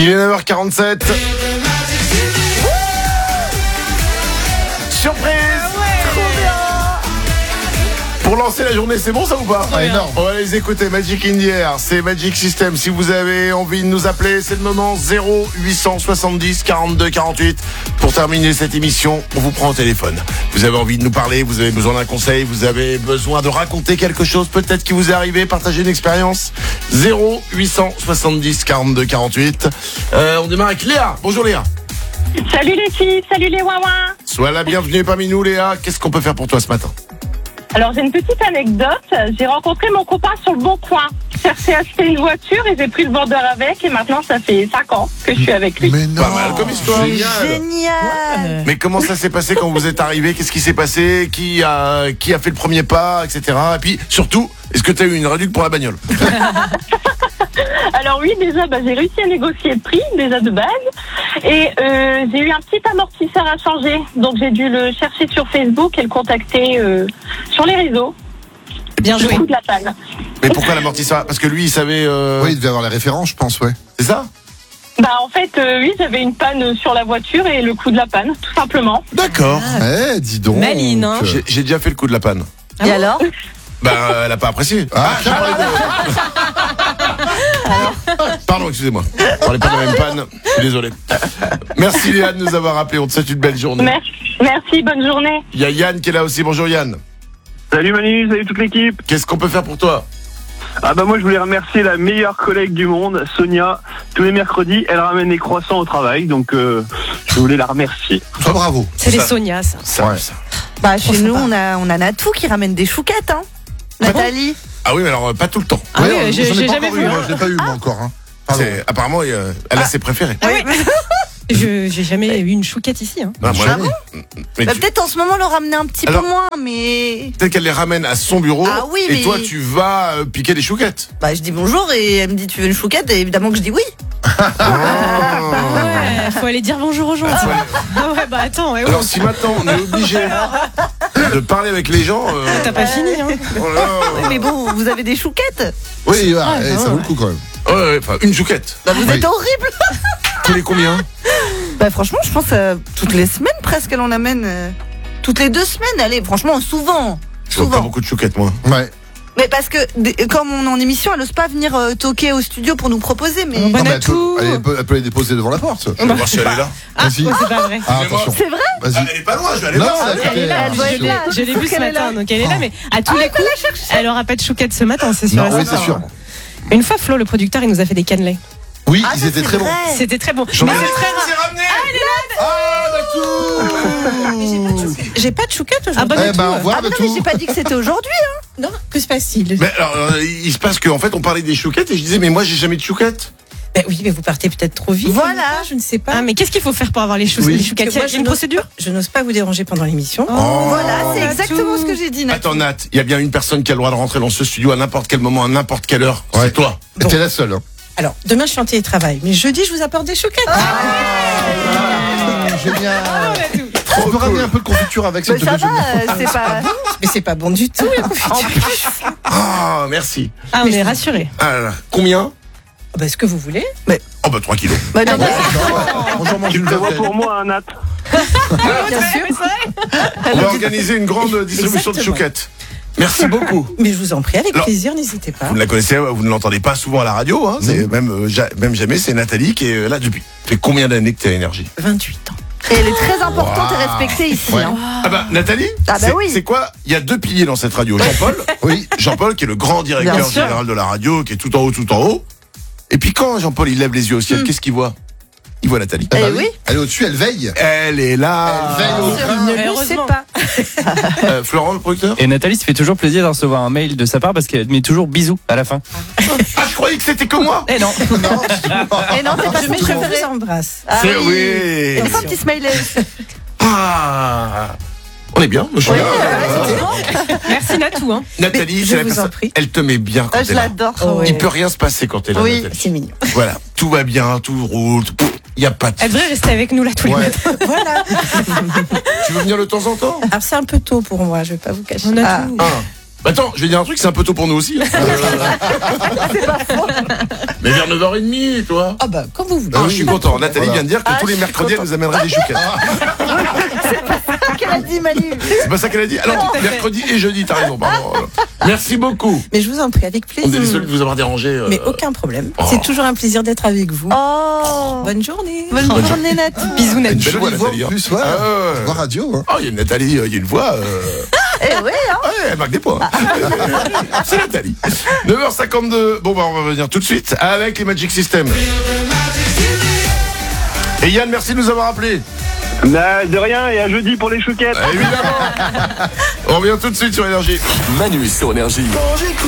Il est 9h47. Surprise! Pour lancer la journée, c'est bon ça ou pas? Énorme. On va les écouter. Magic in the Air, c'est Magic System. Si vous avez envie de nous appeler, c'est le moment 0870 42 48. Pour terminer cette émission, on vous prend au téléphone. Vous avez envie de nous parler, vous avez besoin d'un conseil, vous avez besoin de raconter quelque chose peut-être qui vous est arrivé, partager une expérience. 0870 42 48. On démarre avec Léa. Bonjour Léa. Salut les filles, salut les wawas. Sois la bienvenue parmi nous Léa. Qu'est-ce qu'on peut faire pour toi ce matin? Alors j'ai une petite anecdote, j'ai rencontré mon copain sur le Bon Coin. Je cherchais à acheter une voiture et j'ai pris le vendeur avec et maintenant ça fait 5 ans que je suis avec lui. Mais non. Pas mal comme histoire. Génial. Mais comment ça s'est passé quand vous êtes arrivé? Qu'est-ce qui s'est passé? Qui a fait le premier pas, etc. Et puis surtout, est-ce que tu as eu une réduction pour la bagnole? Alors oui, déjà j'ai réussi à négocier le prix déjà de base et j'ai eu un petit amortisseur à changer. Donc j'ai dû le chercher sur Facebook et le contacter sur les réseaux. Bien joué. Le coup de la panne. Mais pourquoi l'amortisseur? Parce que lui, il savait... Oui, il devait avoir les références, je pense, ouais. C'est ça? Bah en fait oui, j'avais une panne sur la voiture et le coup de la panne, tout simplement. D'accord. Eh, dis donc. Maline, hein. J'ai déjà fait le coup de la panne. Et alors? Bah, elle a pas apprécié. Pardon, excusez-moi. On parlait pas de la même panne. Je suis désolé. Merci Léa de nous avoir appelé. On te souhaite une belle journée. Merci, bonne journée. Il y a Yann qui est là aussi. Bonjour Yann. Salut Manu, salut toute l'équipe. Qu'est-ce qu'on peut faire pour toi? Ah bah moi je voulais remercier la meilleure collègue du monde, Sonia. Tous les mercredis, elle ramène des croissants au travail, donc je voulais la remercier. Ah, bravo. C'est les Ça- Sonia, ça. Ça, Ouais. ça. Bah chez nous on a Natou qui ramène des chouquettes hein. Nathalie. Ah oui, mais alors pas tout le temps. Ah oui, j'en ai j'ai pas jamais encore vu. eu, Hein. moi, je l'ai pas eu, moi, encore. Hein. Pardon. Apparemment, elle a ses préférés. Ah oui. J'ai jamais eu une chouquette ici. Hein. Ah, moi, Ah bon mais Bah, tu- peut-être en ce moment le ramener un petit Alors- peu moins mais. peut-être qu'elle les ramène à son bureau. Ah oui, et mais- toi, tu vas piquer des chouquettes. Bah je dis bonjour et elle me dit tu veux une chouquette et évidemment que je dis oui. Ouais, faut aller dire bonjour aux gens. Ah ouais, bah attends, ouais, Alors, si maintenant on est obligé de parler avec les gens. t'as pas fini. Hein. Oh là là. Mais bon vous avez des chouquettes. Oui, Ah, ça vaut le coup quand même. Ouais, enfin, une chouquette. Bah vous Oui. êtes horrible. Tous les combien? Bah franchement je pense toutes les semaines presque elle en amène. Toutes les 2 semaines allez franchement souvent. Je vois pas beaucoup de chouquettes, moi. Ouais. Mais parce que comme on est en émission elle n'ose pas venir toquer au studio pour nous proposer mais. Bon, Non, mais Natou. elle peut les déposer devant la porte. Je vais voir si elle est là. Ah, Vas-y. ouais, c'est pas vrai. Ah, attention. C'est vrai. Vas-y. Elle est pas loin, je vais aller Non, voir. elle Elle est là, Elle doit être là. je l'ai Je vue sais ce qu'elle est matin, là. donc elle est là, mais à tous les coups, elle aura pas de chouquette ce matin, c'est sûr. Non, et oui, certain. c'est sûr. Une fois, Flo, le producteur, il nous a fait des cannelés. Oui, Ah, ils ça, étaient c'est très bons. vrai. C'était très bon. J'en ai Mais c'est très c'est rare. ramené. Natou. J'ai pas de chouquette aujourd'hui. Ah, Eh ben, au revoir, Ah mais non Natou. mais j'ai pas dit que c'était aujourd'hui. Non, que se passe-t-il? Mais alors, il se passe qu'en fait, on parlait des chouquettes et je disais, mais moi, j'ai jamais de chouquettes. Oui, mais vous partez peut-être trop vite. Voilà. Je ne sais pas. Ah, mais qu'est-ce qu'il faut faire pour avoir les chouquettes? Oui. Les chouquettes, il y a une procédure? Je n'ose pas vous déranger pendant l'émission. Voilà c'est Natou. exactement ce que j'ai dit Natou. Attends, Nat, il y a bien une personne qui a le droit de rentrer dans ce studio à n'importe quel moment, à n'importe quelle heure. Ouais. C'est toi. Bon. T'es la seule. Hein. Alors, demain, je suis en télétravail. Mais jeudi, je vous apporte des chouquettes. Génial. Oh, Tu peux ramener un peu de confiture avec Mais cette ça jeudi. va c'est pas. Mais c'est pas bon du tout, la confiture. Ah, merci. Ah, on est rassurés. Ah là là. Combien? Bah, ce que vous voulez. Oh, bah, 3 kilos. Bah, non, Bonjour, mange Tu une le vois tartine. pour moi, hein, Nat. Bien sûr. On va organiser une grande distribution de Exactement. chouquettes. Merci beaucoup. Mais je vous en prie, avec Alors, plaisir, n'hésitez pas. Vous ne la connaissez, vous ne l'entendez pas souvent à la radio, hein. C'est même jamais, c'est Nathalie qui est là depuis. Ça fait combien d'années que tu as énergie? 28 ans. Et elle est très importante et respectée ici. Ouais. Hein. Ah bah, Nathalie, Ah bah oui. c'est quoi? Il y a 2 piliers dans cette radio. Jean-Paul, Oui. Jean-Paul qui est le grand Bien directeur sûr. général de la radio, qui est tout en haut. Et puis quand Jean-Paul il lève les yeux au ciel, qu'est-ce qu'il voit? Il voit Nathalie. Ah bah Eh oui. Elle est au-dessus, elle veille. Elle est là. Elle veille au grain. Ne le sais Heureusement. pas. Florent, le producteur? Et Nathalie, ça fait toujours plaisir de recevoir un mail de sa part parce qu'elle met toujours bisous à la fin. Ah, je croyais que c'était que moi. Eh non. Et non, c'est pas Je son préféré. vous embrasse. Ah C'est oui. oui. Et enfin, un petit smiley. Ah. On est bien, monsieur. Merci Natou. Hein. Nathalie, Je c'est la vous en personne. prie. Elle te met bien quand Ah, t'es je là. l'adore. Oh, ouais. Il peut rien se passer quand t'es là, Oui. Nathalie. C'est mignon. Voilà, tout va bien, tout roule. Il y a pas de. Elle devrait rester avec nous là tous les Ouais. matins. Voilà. Tu veux venir de temps en temps? Alors, c'est un peu tôt pour moi, je vais pas vous cacher. On a Ah. tout. Ah. Bah attends, je vais dire un truc, c'est un peu tôt pour nous aussi. Mais vers 9h30, toi. Ah bah, comme vous voulez. Ah, je suis content. Nathalie vient de dire que tous les mercredis, elle nous amènerait des chouquettes. Qu'elle a dit, Manu. C'est pas ça qu'elle a dit. Alors, mercredi et jeudi, t'as raison, pardon. Merci beaucoup. Mais je vous en prie, avec On est plaisir. désolé de vous avoir dérangé. Mais aucun problème. Oh. C'est toujours un plaisir d'être avec vous. Oh. Bonne journée. Bonne journée, Nat. Bisous, Nat. Une belle Jolie voix, voix en Nathalie. plus, ouais. Ah, ouais. Voix radio, hein. Oh, il y a une Nathalie, il y a une voix. Eh oui, hein. Ouais, elle marque des points. C'est Nathalie. 9h52. Bon, bah, on va revenir tout de suite avec les Magic System. Et Yann, merci de nous avoir appelés. Bah, de rien, et à jeudi pour les chouquettes. Évidemment. On revient tout de suite sur Énergie. Manu sur Énergie.